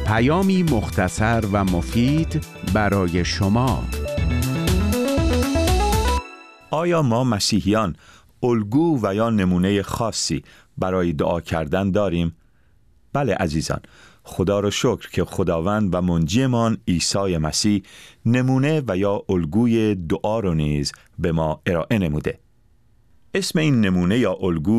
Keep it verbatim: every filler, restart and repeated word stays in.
پیامی مختصر و مفید برای شما. آیا ما مسیحیان الگو و یا نمونه خاصی برای دعا کردن داریم؟ بله عزیزان، خدا را شکر که خداوند و منجیمان عیسی مسیح نمونه و یا الگوی دعا رو نیز به ما ارائه نموده. اسم این نمونه یا الگو